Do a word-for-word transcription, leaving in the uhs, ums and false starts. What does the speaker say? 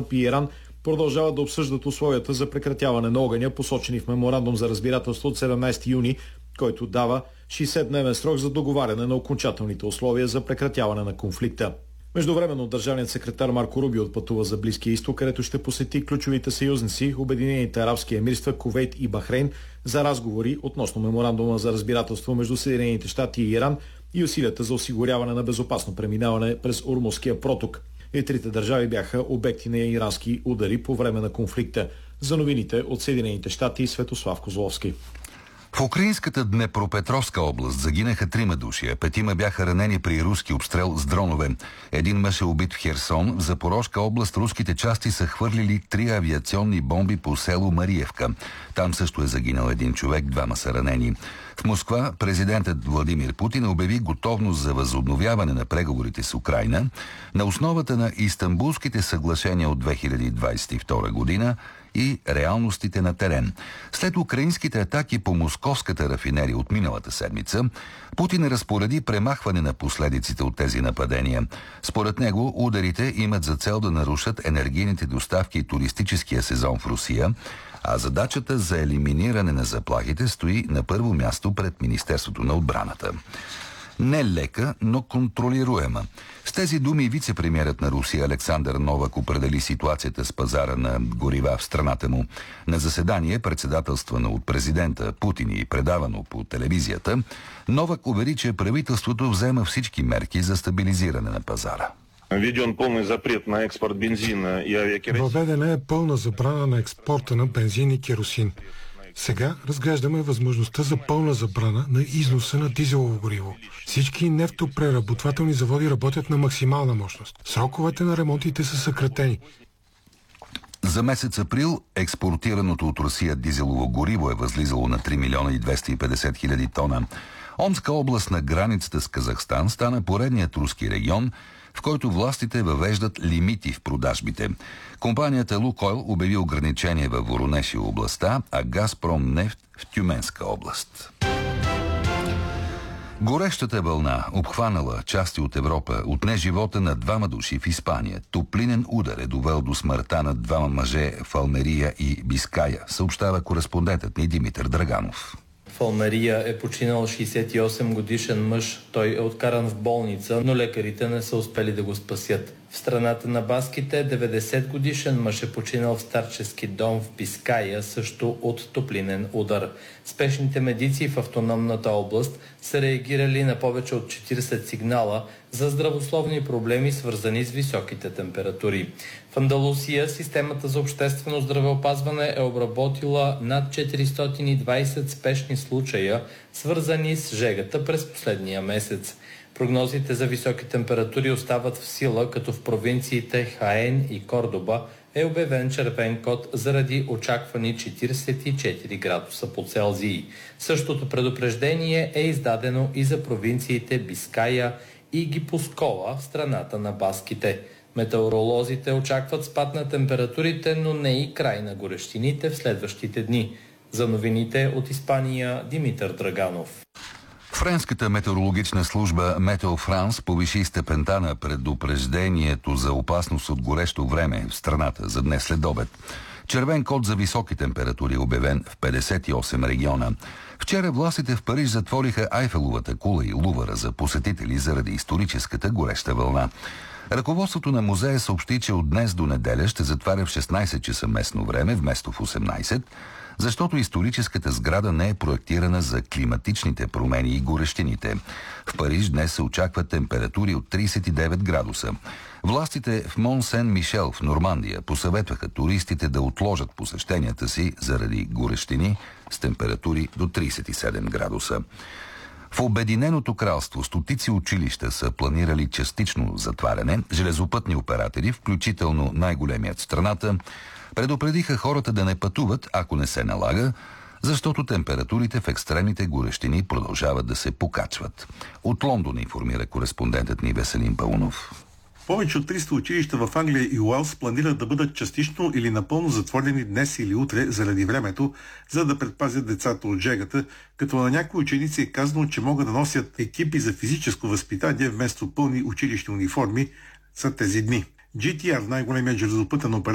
Тръмп и Иран продължават да обсъждат условията за прекратяване на огъня, посочени в меморандум за разбирателство от седемнадесети юни, който дава шейсетдневен срок за договаряне на окончателните условия за прекратяване на конфликта. Междувременно държавният секретар Марко Рубио отпътува за Близкия изток, където ще посети ключовите съюзници Обединените арабски емирства, Кувейт и Бахрейн за разговори относно меморандума за разбирателство между Съединените щати и Иран и усилията за осигуряване на безопасно преминаване през Ормузския проток. И трите държави бяха обекти на ирански удари по време на конфликта. За новините от Съединените щати, Светослав Козловски. В украинската Днепропетровска област загинаха трима души, а петима бяха ранени при руски обстрел с дронове. Един мъж е убит в Херсон. В Запорожка област руските части са хвърлили три авиационни бомби по село Мариевка. Там също е загинал един човек, двама са ранени. В Москва президентът Владимир Путин обяви готовност за възобновяване на преговорите с Украйна на основата на Истанбулските съглашения от две хиляди двадесет и втора година и реалностите на терен. След украинските атаки по московската рафинерия от миналата седмица, Путин разпореди премахване на последиците от тези нападения. Според него ударите имат за цел да нарушат енергийните доставки и туристическия сезон в Русия, а задачата за елиминиране на заплахите стои на първо място пред Министерството на отбраната. Не лека, но контролируема. С тези думи вице-премиерът на Русия Александър Новак определи ситуацията с пазара на горива в страната му. На заседание, председателствано от президента Путин и предавано по телевизията, Новак увери, че правителството взема всички мерки за стабилизиране на пазара. Введен пълен запрет на експорт бензина и авиакеросин. Въведена е пълна забрана на експорта на бензин и керосин. Сега разглеждаме възможността за пълна забрана на износа на дизелово гориво. Всички нефтопреработвателни заводи работят на максимална мощност. Сроковете на ремонтите са съкратени. За месец април експортираното от Русия дизелово гориво е възлизало на три милиона и двеста и петдесет хиляди тона. Омска област на границата с Казахстан стана поредният руски регион, в който властите въвеждат лимити в продажбите. Компанията Лукойл обяви ограничение във Воронеж и областта, а Газпром нефт в Тюменска област. Горещата вълна, обхванала части от Европа, отне живота на двама души в Испания. Топлинен удар е довел до смъртта на двама мъже в Алмерия и Биская, съобщава кореспондентът ни Димитър Драганов. В Алмерия е починал шейсет и осем годишен мъж. Той е откаран в болница, но лекарите не са успели да го спасят. В страната на баските деветдесет годишен мъж е починал в старчески дом в Биская, също от топлинен удар. Спешните медици в автономната област са реагирали на повече от четиридесет сигнала за здравословни проблеми, свързани с високите температури. В Андалусия системата за обществено здравеопазване е обработила над четиристотин и двадесет спешни случая, свързани с жегата през последния месец. Прогнозите за високи температури остават в сила, като в провинциите Хаен и Кордоба е обявен червен код заради очаквани четиридесет и четири градуса по Целзий. Същото предупреждение е издадено и за провинциите Биская и Гипускола в страната на баските. Метеоролозите очакват спад на температурите, но не и край на горещините в следващите дни. За новините от Испания, Димитър Драганов. Френската метеорологична служба Метео Франс повиши степента на предупреждението за опасност от горещо време в страната за днес след обед. Червен код за високи температури е обявен в петдесет и осем региона. Вчера властите в Париж затвориха Айфеловата кула и Лувъра за посетители заради историческата гореща вълна. Ръководството на музея съобщи, че от днес до неделя ще затваря в шестнадесет часа местно време, вместо в осемнадесет, защото историческата сграда не е проектирана за климатичните промени и горещините. В Париж днес се очакват температури от тридесет и девет градуса. Властите в Мон-Сен-Мишел в Нормандия посъветваха туристите да отложат посещенията си заради горещини с температури до тридесет и седем градуса. В Обединеното кралство стотици училища са планирали частично затваряне. Железопътни оператори, включително най-големият в страната, предупредиха хората да не пътуват, ако не се налага, защото температурите в екстремните горещини продължават да се покачват. От Лондон информира кореспондентът ни Веселин Паунов. Повече от триста училища в Англия и Уелс планират да бъдат частично или напълно затворени днес или утре заради времето, за да предпазят децата от жегата, като на някои ученици е казано, че могат да носят екипи за физическо възпитание вместо пълни училищни униформи за тези дни. джи ти ар, най-големият железопътен оператор